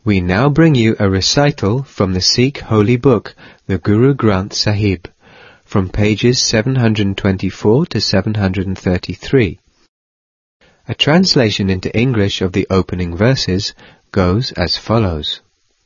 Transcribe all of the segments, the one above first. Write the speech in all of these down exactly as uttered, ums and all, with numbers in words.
We now bring you a recital from the Sikh holy book, the Guru Granth Sahib, from pages seven hundred twenty-four to seven hundred thirty-three. A translation into English of the opening verses goes as follows.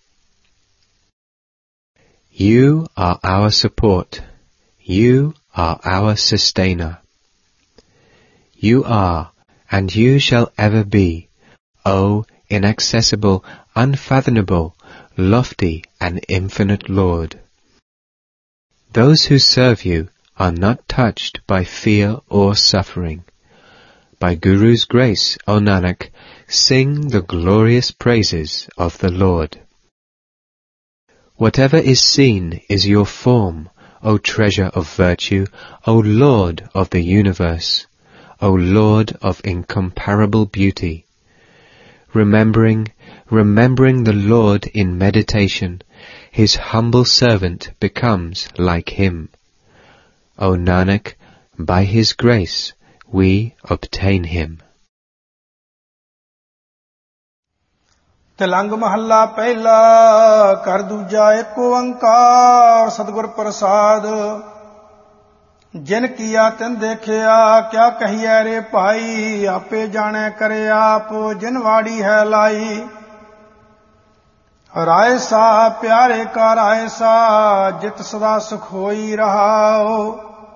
You are our support. You are our sustainer. You are, and you shall ever be, O inaccessible, unfathomable, lofty and infinite Lord. Those who serve you are not touched by fear or suffering. By Guru's grace, O Nanak, sing the glorious praises of the Lord. Whatever is seen is your form, O treasure of virtue, O Lord of the universe, O Lord of incomparable beauty. Remembering, remembering the Lord in meditation, his humble servant becomes like him. O Nanak, by his grace we obtain him. Tilang ਮਹੱਲਾ ਪਹਿਲਾ ਕਰ ਦੂਜਾ ਏਕ ਓੰਕਾਰ ਸਤਿਗੁਰ ਪ੍ਰਸਾਦ ਜਿਨ ਕੀਆ ਤਿਨ ਦੇਖਿਆ ਕਿਆ ਕਹੀਐ ਰੇ ਭਾਈ ਆਪੇ ਜਾਣੈ ਕਰੇ ਆਪ ਜਿਨ ਵਾੜੀ ਹੈ ਲਾਈ ਰਾਏ ਸਾ ਪਿਆਰੇ ਕਾ ਰਾਏ ਸਾ ਜਿਤ ਸਦਾ ਸੁਖ ਹੋਈ ਰਹਾਓ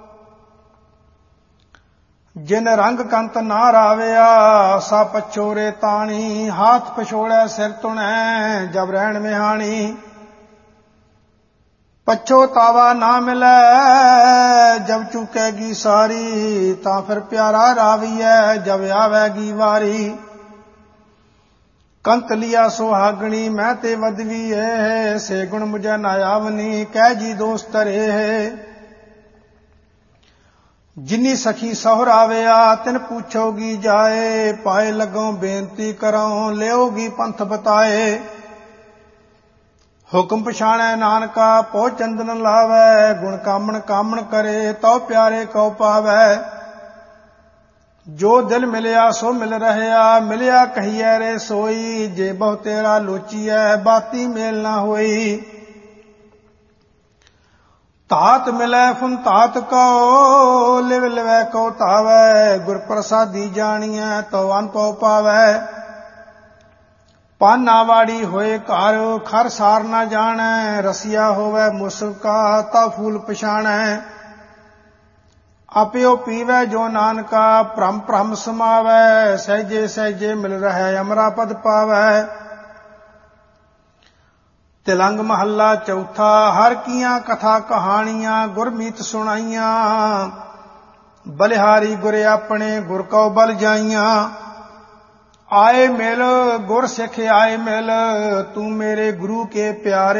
ਜਿਨ ਰੰਗ ਕੰਤ ਨਾ ਰਾਵਿਆ ਸਾ ਪਛੋਰੇ ਤਾਣੀ ਹਾਥ ਪਛੋੜੈ ਸਿਰ ਤੁਣੈ ਜਬ ਰਹਿਣ ਮਿਹਾਣੀ ਪਛੋਤਾਵਾ ਨਾ ਮਿਲੈ ਜਬ ਚੁਕੇਗੀ ਸਾਰੀ ਤਾਂ ਫਿਰ ਪਿਆਰਾ ਰਾਵੀਐ ਜਬ ਆਵੇਗੀ ਵਾਰੀ ਕੰਤ ਲਿਆ ਸੁਹਾਗਣੀ ਮੈਂ ਤੇ ਵਦਵੀ ਏ ਸੇ ਗੁਣ ਮੁਝੈ ਨਾ ਆਵਨੀ ਕਹਿ ਜੀ ਦੋਸਤ ਰੇ ਜਿਨੀ ਸਖੀ ਸਹੁਰ ਆਵਿਆ ਤਿਨ ਪੁੱਛੋਗੀ ਜਾਏ ਪਾਏ ਲੱਗੋਂ ਬੇਨਤੀ ਕਰਾਂ ਲਿਓਗੀ ਪੰਥ ਬਤਾਏ ਹੁਕਮ ਪਛਾਣੈ ਨਾਨਕਾ ਪੋ ਚੰਦਨ ਲਾਵੈ ਗੁਣ ਕਾਮਣ ਕਾਮਣ ਕਰੇ ਤਉ ਪਿਆਰੇ ਕਉ ਪਾਵੈ ਜੋ ਦਿਲ ਮਿਲਿਆ ਸੋ ਮਿਲ ਰਹਿਆ ਮਿਲਿਆ ਕਹੀਐ ਰੇ ਸੋਈ ਜੇ ਬਹੁ ਤੇਰਾ ਲੋਚੀਐ ਬਾਤੀ ਮੇਲ ਨਾ ਹੋਈ ਤਾਤ ਮਿਲੈ ਫੁਨ ਤਾਤ ਕਉ ਲਿਵ ਲਿਵੈ ਕਉ ਤਾਵੈ ਗੁਰ ਪ੍ਰਸਾਦੀ ਜਾਣੀਐ ਤਉ ਅਨਪਉ ਪਾਵੈ ਪਾਨਾ ਵਾੜੀ ਹੋਏ ਘਰ ਖਰ ਸਾਰ ਨਾ ਜਾਣੈ ਰਸੀਆ ਹੋਵੇ ਮੁਸਕਾ ਤਾ ਫੂਲ ਪਛਾਣੈ ਆਪਿਓ ਪੀਵੈ ਜੋ ਨਾਨਕਾ ਭ੍ਰਮ ਭ੍ਰਮ ਸਮਾਵੈ ਸਹਿਜੇ ਸਹਿਜੇ ਮਿਲ ਰਹਿ ਅਮਰਾ ਪਦ ਪਾਵੈ ਤਿਲੰਗ ਮਹੱਲਾ ਚੌਥਾ ਹਰ ਕੀਆਂ ਕਥਾ ਕਹਾਣੀਆਂ ਗੁਰਮੀਤ ਸੁਣਾਈਆਂ ਬਲਿਹਾਰੀ ਗੁਰ ਆਪਣੇ ਗੁਰ ਕਉ ਬਲ ਜਾਈਆਂ ਆਏ ਮਿਲ ਗੁਰ ਸਿੱਖ ਆਏ ਮਿਲ ਤੂੰ ਮੇਰੇ ਗੁਰੂ ਕੇ ਪਿਆਰੇ